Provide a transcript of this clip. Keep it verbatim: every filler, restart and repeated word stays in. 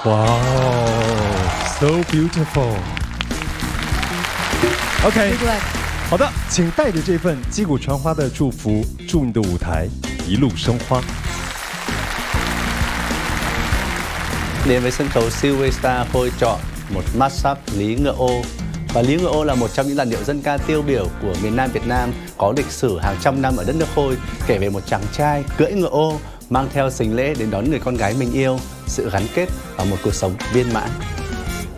Wow, so beautiful. OK， 好的，请带着这份击鼓传花的祝福，祝你的舞台一路生花。 Đến với sân khấu Silvestar Khôi chọn một mashup Lý Ngựa Ô. Và Lý Ngựa Ô là một trong những làn điệu dân ca tiêu biểu của miền Nam Việt Nam, có lịch sử hàng trăm năm ở đất nước Khôi, kể về một chàng trai cưỡi ngựa ô mang theo sính lễ đến đón người con gái mình yêu, sự gắn kết và một cuộc sống viên mãn.